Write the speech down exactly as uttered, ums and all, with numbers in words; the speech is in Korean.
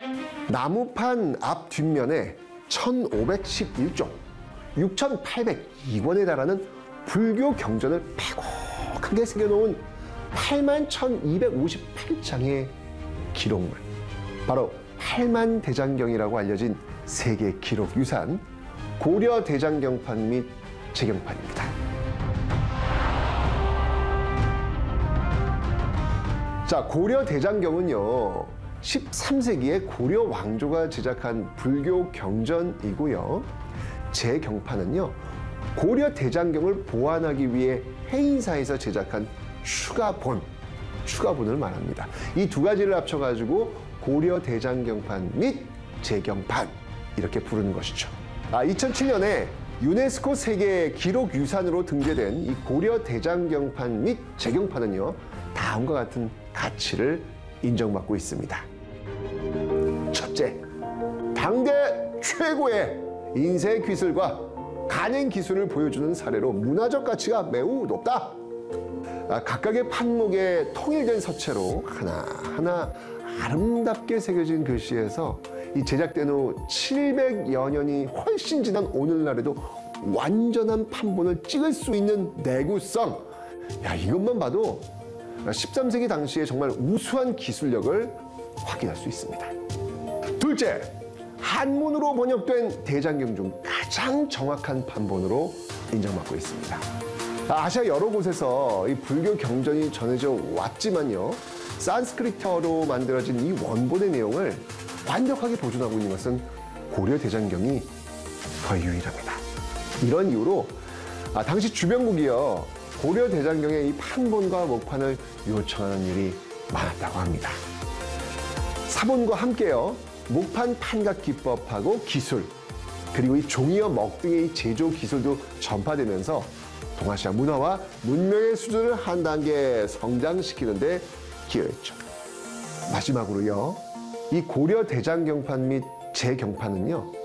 나무판 앞 뒷면에 천오백십일 쪽, 육천팔백이 권에 달하는 불교 경전을 빼곡하게 새겨놓은 팔만 천이백오십팔 장의 기록물, 바로 팔만대장경이라고 알려진 세계 기록 유산 고려대장경판 및 재경판입니다. 자, 고려대장경은요, 십삼 세기에 고려 왕조가 제작한 불교 경전이고요. 재경판은요, 고려대장경을 보완하기 위해 해인사에서 제작한 추가본, 추가본을 말합니다. 이 두 가지를 합쳐가지고 고려대장경판 및 재경판 이렇게 부르는 것이죠. 아, 이천칠 년에 유네스코 세계 기록유산으로 등재된 이 고려대장경판 및 재경판은요, 다음과 같은 가치를 인정받고 있습니다. 첫째, 당대 최고의 인쇄 기술과 간행 기술을 보여주는 사례로 문화적 가치가 매우 높다. 아, 각각의 판목에 통일된 서체로 하나하나 아름답게 새겨진 글씨에서 이 제작된 후 칠백여 년이 훨씬 지난 오늘날에도 완전한 판본을 찍을 수 있는 내구성. 야, 이것만 봐도 십삼 세기 당시에 정말 우수한 기술력을 확인할 수 있습니다. 둘째, 한문으로 번역된 대장경 중 가장 정확한 판본으로 인정받고 있습니다. 아시아 여러 곳에서 이 불교 경전이 전해져 왔지만요, 산스크리트어로 만들어진 이 원본의 내용을 완벽하게 보존하고 있는 것은 고려대장경이 거의 유일합니다. 이런 이유로 아, 당시 주변국이요, 고려대장경의 이 판본과 목판을 요청하는 일이 많았다고 합니다. 사본과 함께요, 목판 판각 기법하고 기술, 그리고 이 종이와 먹 등의 이 제조 기술도 전파되면서 동아시아 문화와 문명의 수준을 한 단계 성장시키는 데 기여했죠. 마지막으로요, 이 고려대장경판 및 재경판은요,